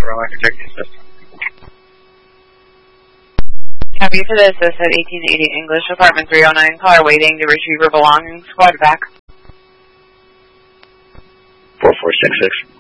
electric ticket system. Copy for this. This at 1880 English, apartment 309, car waiting to retriever belongings, squad back. 4466.